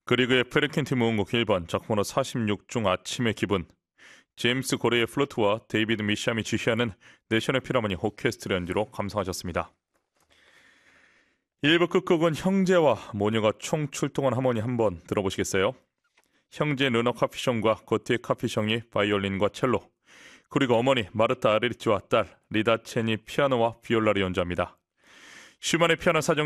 그리그의 페르켄티 모음곡 1번 작품번호 46중 아침의 기분, 제임스 고레의 플루트와 데이비드 미샴이 지휘하는 내셔널 필하모니 오케스트라 연주로 감상하셨습니다. 1부 끝곡은 형제와 모녀가 총 출동한 하모니 한번 들어보시겠어요? 형제 르너 카피숑과 고티에 카피숑이 바이올린과 첼로, 그리고 어머니 마르타 아르리치와 딸 리다 첸이 피아노와 비올라를 연주합니다. 슈만의 피아노 사정